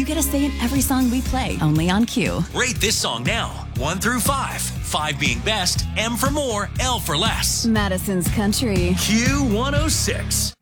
you get a say in every song we play, only on Q. Rate this song now, 1 through 5. 5 being best, M for more, L for less. Madison's Country. Q106.